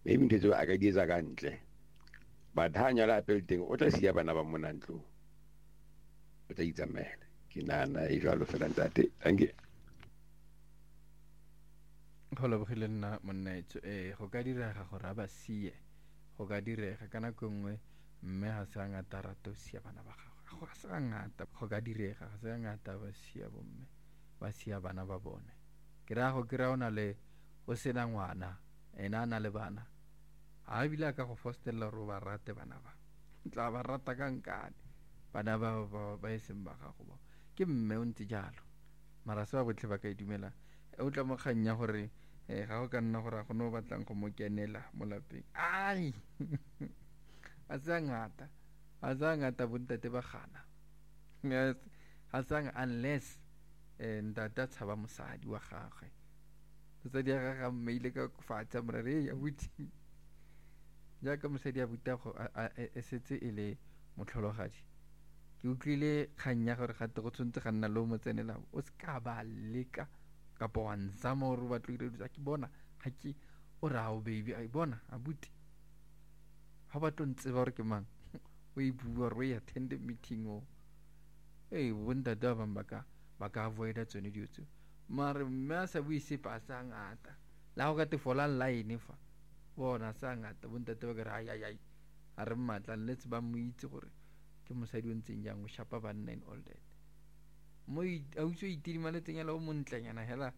maybe ntho tseo a ka di etsa ka ntle, but ha nyala apel teng o tla siya bana ba mona ntlong, o tla itsamaela. Ke nahana e jwalo fela ntate. Thank you. go lebogile nna monnaetso go ka direga gore a ba sie, go ka direga ka nako nngwe mme ga se ngata rata o sia bana ba gagwe, ga se ga ngata go ka direga, ga se ga ngata ba sia bomme ba sia bana ba bone. Ke raya go kry-a o sena ngwana ena a na le bana, ga ebile a ka go fostelela gore o ba rate bana ba, tla ba rata ka nkane bana ba e seng ba gago ba. Ke mme o ntse jalo, mara se ba botlhe ba ka e dumela. O tla mo kganya gore ga go ka nna gore a gone o batlang go mo kenela mo lapeng, ai ga se ngata bontate ba gana, ga se unless ntate a tshaba mosadi wa gagwe, mosadi ya gagwe a mmeile ka fatshe morare ya buti jaaka mosadi a buta e setse e le motlhologadi. Ke utlwile kgang ya gore gate go tshwanetse ga nna le o mo tsenela, o se ka ba leka kapa wa nzama gore o batle go dira ke bona ga ke o re ao baby a bona abuti ga ba tlo ntseba gore ke mang o e bua gore o e attend meeting o bontate ba bangwe ba ka avoida tsone dio tseo, mare mme a sa bue sepe a sa ngata la go ka te fola line fa bona sa ngata bontate ba ke re ai a re mmatla unless ba mo itse gore ke mosadi o ntseng jang o shapa banna and all that. Mo ausi o itidimaletseng yala o montlenyana hela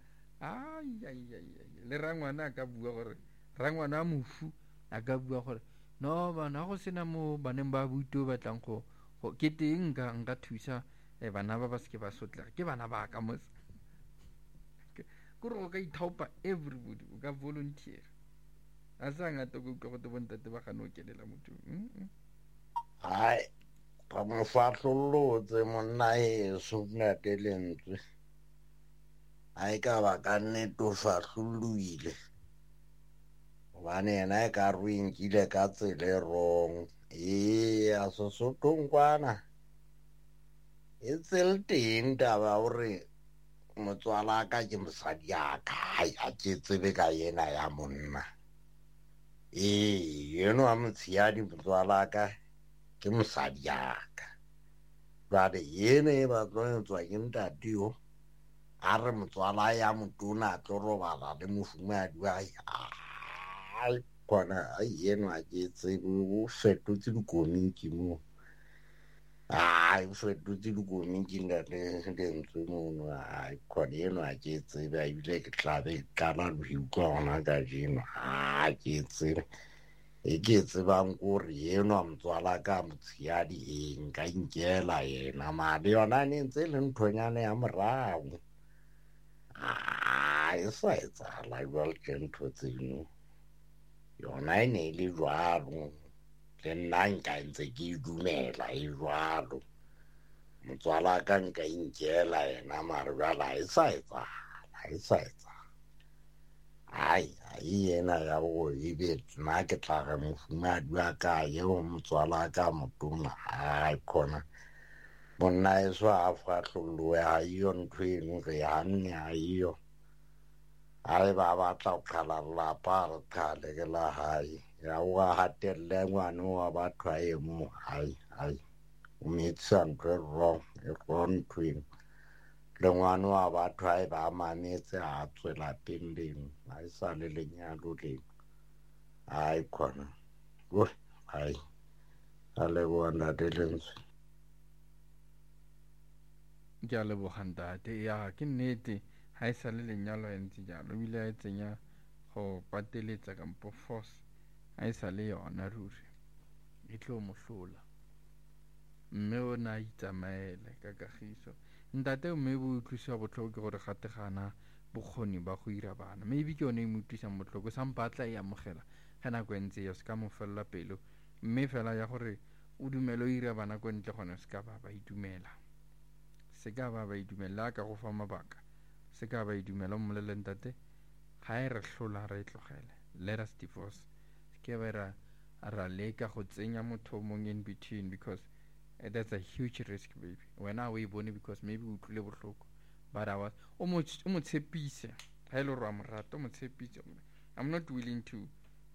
le rangwana a ka bua gore rangwana a mofu a ka bua gore no bana go sena mo baneng ba buto batlang go ke teng nka thusa bana ba se ke ba sotlega ke bana ba ka mos kore go ka ithaopa everybody o ka volunteer a sa ngata go utlwa gote bontate ba gane o kelela motho. hai ga mo fatlhollotse monna eso nnate lentswe a e ka ba ka nnete o fatlholloile gobane ena e ka re o enkile ka tsela e wrong. A Sesothong kwana e tsele teng taba gore motswala ka ke mosadi ya ka a ke tsebe ka yena ya monna eno a motshehadi motswala ka ke mosadi yaka, jwale ene e batlwa etswa ke ntateo a re motswala ya motona a tlo robala le mofumadi wa ai kona eno a ke tsebe o fetotse dikomiki moo, o fetotse dikomiki ntate lentswe mono ai kona eno a ke tsebe a ebile ke tlabe qala le utlwa gona ka jeno a ke tsebe e ke tsebang kore eno a motswala ka motshehadi nka inkela yena male yona ne ntse le nthonyana ya morago e sa etsala jwale ke ntho tseno yona e ne e le jwalo le nna nka ntse ke e dumela e jwalo motswala ka nka inkela yena mare jwale ha e sa etsala ai yena ya go ebe nna ke tla re mofumadi wa ka yeo motswala ka motona ai khona monna eso a fatlholloe ga iyo ntho eno re ganne ga iyo a re ba batla go qhala lelapa a re qhale ke la gae ya o a gatelele ngwane wa batho a emo ai o metsa ntho e wrong ntho eno le ngwane wa batho a e ba mametse a tswela peng leno a e sa le lenyalo leno ai khona ai a leboa ntate lentswe. Ke a leboga ntate ya ke nnete ga e sa le lenyalo a ntse jalo ebile a e tsenya go pateletsa kampo force a e sa le yona ruri e tlo mohlola mme o na itsamaele ka kagiso. Ntate mme bo utlwisiwa botlhoko ke gore gate gana bokgoni ba go ira bana, maybe ke yone e mo utlwisang botlhoko sampa a tla e amogela ga nako e ntse ya se ka mo felela pelo mme fela ya gore o dumele o ira bana ko ntle gone se ka ba idumela ka go fa mabaka se ka ba idumela o mmolele ntate ga e re hlola re e tlogele, let us divorce, se ke ba ra leka go tsenya motho mong in between because that's a huge risk baby. Wena o e bone because maybe o utlwile bohloko but o mo tshepise ga e le gore wa morata o mo tshepise I'm not willing to